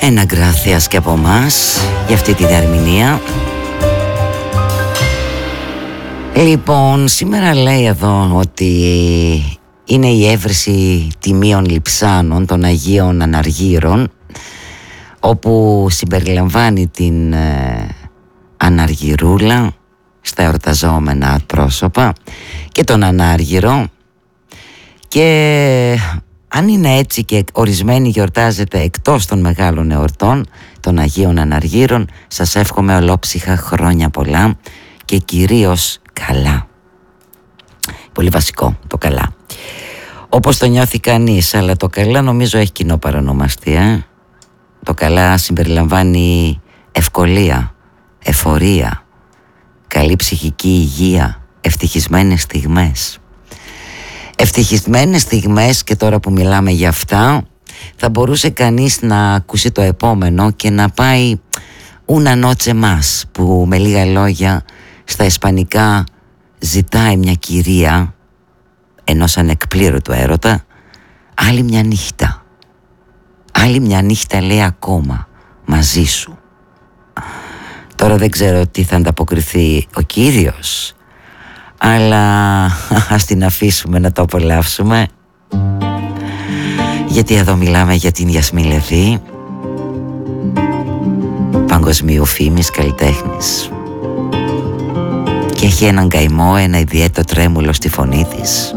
Ένα γκράθιας και από μας για αυτή τη διαρμηνία. Λοιπόν, σήμερα λέει εδώ ότι είναι η έβρεση τιμίων λειψάνων των Αγίων Αναργύρων, όπου συμπεριλαμβάνει την Αναργυρούλα στα εορταζόμενα πρόσωπα και τον Ανάργυρο. Και αν είναι έτσι και ορισμένοι γιορτάζετε εκτός των μεγάλων εορτών των Αγίων Αναργύρων, σας εύχομαι ολόψυχα χρόνια πολλά και κυρίως καλά. Πολύ βασικό το καλά. Όπως το νιώθει κανείς, αλλά το καλά νομίζω έχει κοινό παρονομαστή. Το καλά συμπεριλαμβάνει ευκολία, εφορία, καλή ψυχική υγεία, ευτυχισμένες στιγμές. Ευτυχισμένες στιγμές, και τώρα που μιλάμε για αυτά, θα μπορούσε κανείς να ακούσει το επόμενο και να πάει una noche más, που με λίγα λόγια στα ισπανικά ζητάει μια κυρία ενός ανεκπλήρωτου έρωτα άλλη μια νύχτα. Άλλη μια νύχτα, λέει, ακόμα μαζί σου. Τώρα δεν ξέρω τι θα ανταποκριθεί ο Κύριος, αλλά ας την αφήσουμε να το απολαύσουμε, γιατί εδώ μιλάμε για την Γιασμίν Λεβί, παγκοσμίου φήμης καλλιτέχνης, και έχει έναν καημό, ένα ιδιαίτερο τρέμουλο στη φωνή της.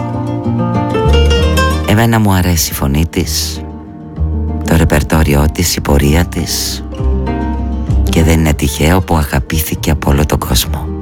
Εμένα μου αρέσει η φωνή της, το ρεπερτόριό της, η πορεία της, και δεν είναι τυχαίο που αγαπήθηκε από όλο τον κόσμο.